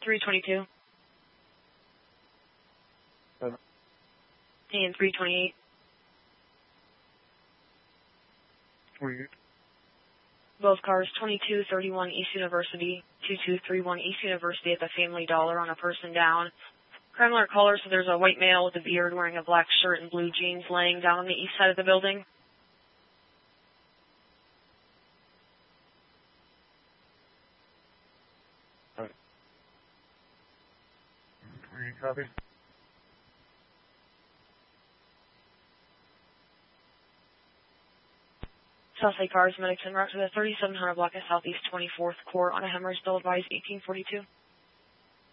322. And 328. 28. Both cars, 2231 East University, 2231 East University at the Family Dollar on a person down. Crime alert caller, so there's a white male with a beard wearing a black shirt and blue jeans laying down on the east side of the building. Copy. Southside cars, medics en route to the 3700 block of Southeast 24th Court on a hemorrhage, still advised 1842.